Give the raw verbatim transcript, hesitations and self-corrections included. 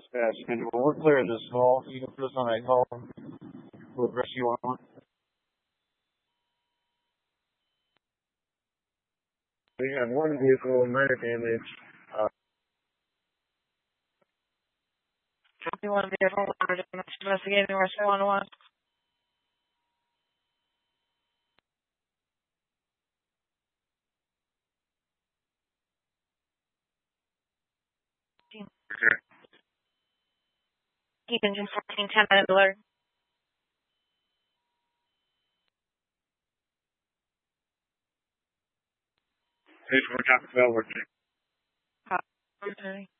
dispatch. And when we're clear of this call, you can put us on that call for the rest you want. We have one vehicle, minor damage. Uh, One vehicle, investigating West one one. okay. Keep engine fourteen ten minute alert. Hey, for Taco Bell, we're Okay.